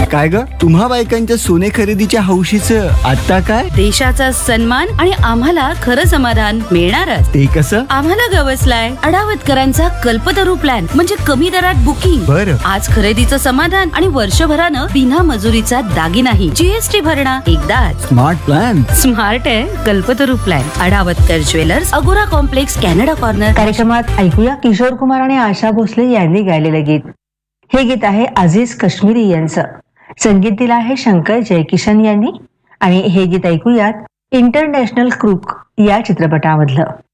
काय ग, तुम्हा बायकांच्या सोने खरेदीच्या हौशीचं आता काय? देशाचा सन्मान आणि आम्हाला खरं समाधान मिळणारच. ते कसं? आम्हाला गवसलाय अडावतकरांचा कल्पतरू प्लॅन, म्हणजे कमी दरात बुकिंग. बरं. आज खरेदीचं समाधान आणि वर्षभरानं बिना मजुरीचा दागिनाही. जीएसटी भरणा एकदाच. Smart plan. स्मार्ट आहे कल्पतरू प्लॅन. अडावतकर ज्वेलर्स, अगोरा कॉम्प्लेक्स, कॅनडा कॉर्नर. कार्यक्रमात ऐकूया किशोर कुमार आणि आशा भोसले यांनी गायलेलं गीत. हे गीत आहे अजीज कश्मीरी यांचं. संगीत दिलं आहे शंकर जयकिशन यांनी. आणि हे गीत ऐकूयात इंटरनॅशनल क्रूक या चित्रपटामधलं.